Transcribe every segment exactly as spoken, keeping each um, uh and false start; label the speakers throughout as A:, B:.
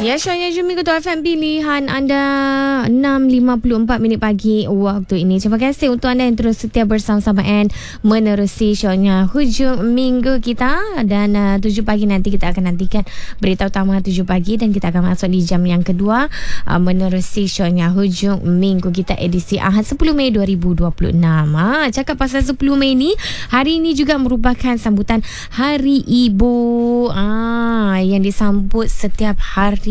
A: Ya, Syahnya Jumi Ketua F M pilihan anda enam lima puluh empat minit pagi waktu ini. Terima kasih untuk anda yang terus setia bersama-sama and menerusi Syahnya hujung minggu kita. Dan uh, tujuh pagi nanti kita akan nantikan berita utama tujuh pagi dan kita akan masuk di jam yang kedua uh, menerusi Syahnya hujung minggu kita edisi Ahad sepuluh Mei dua ribu dua puluh enam. Ha, cakap pasal sepuluh Mei ni, hari ini juga merupakan sambutan Hari Ibu ah, yang disambut setiap hari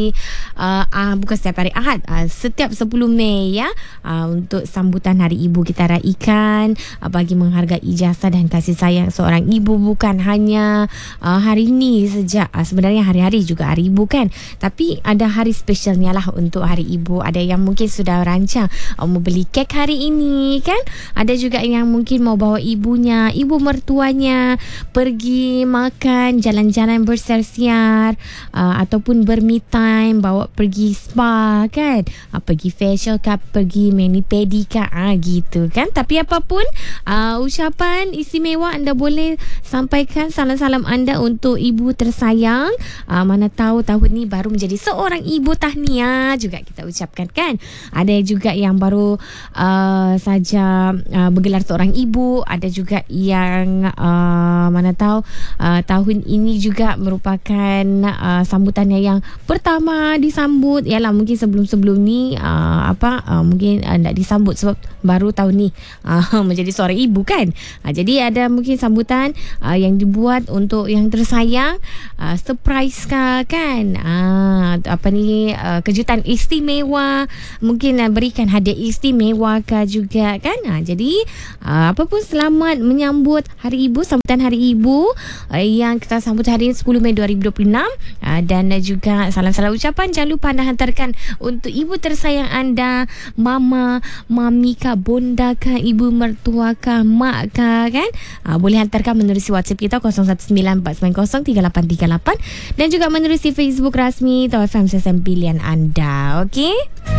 A: Uh, uh, bukan setiap hari Ahad, uh, setiap sepuluh Mei ya, uh, untuk sambutan Hari Ibu kita raikan uh, bagi menghargai jasa dan kasih sayang seorang ibu. Bukan hanya uh, hari ini saja, uh, sebenarnya hari-hari juga Hari Ibu kan, tapi ada hari spesialnya lah untuk Hari Ibu. Ada yang mungkin sudah rancang uh, mau beli kek hari ini kan, ada juga yang mungkin mau bawa ibunya, ibu mertuanya pergi makan, jalan-jalan bersiar-siar, uh, ataupun ber me time, bawa pergi spa kan, ha, pergi facial kah, pergi mani pedi kah, ha, gitu kan. Tapi apapun uh, ucapan istimewa, anda boleh sampaikan salam-salam anda untuk ibu tersayang. uh, Mana tahu tahun ni baru menjadi seorang ibu, tahniah juga kita ucapkan kan. Ada juga yang baru uh, saja uh, bergelar seorang ibu. Ada juga yang uh, mana tahu uh, tahun ini juga merupakan uh, sambutannya yang pertama disambut. Yalah, mungkin sebelum-sebelum ni uh, apa uh, mungkin uh, tak disambut sebab baru tahun ni uh, menjadi seorang ibu kan. Uh, jadi ada mungkin sambutan uh, yang dibuat untuk yang tersayang, uh, surprise kah kan, uh, apa ni, uh, kejutan istimewa, mungkin uh, berikan hadiah istimewa kah juga kan. Uh, jadi uh, apa pun, selamat menyambut Hari Ibu, sambutan Hari Ibu uh, yang kita sambut hari ini sepuluh Mei dua ribu dua puluh enam. uh, dan uh, juga salam-salam ucapan jangan lupa anda hantarkan untuk ibu tersayang anda, mama, mami kah, bonda kah, ibu mertua kah, mak kah kan. Uh, boleh hantarkan menerusi WhatsApp kita kosong satu sembilan empat sembilan kosong tiga lapan tiga lapan dan juga menerusi Facebook rasmi Tau F M Sesam pilihan anda. Okey.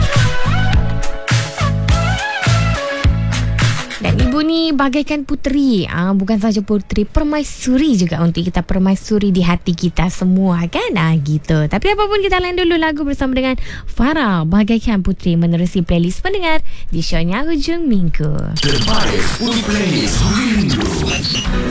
A: Dan ibu ni bagaikan puteri, ah, bukan saja puteri, permaisuri juga untuk kita, permaisuri di hati kita semua kan, ah, gitu. Tapi apapun, kita lain dulu lagu bersama dengan Farah, Bagaikan Puteri, menerusi playlist pendengar di Syahnya Hujung Minggu.
B: Terbaik untuk playlist Hujung Minggu.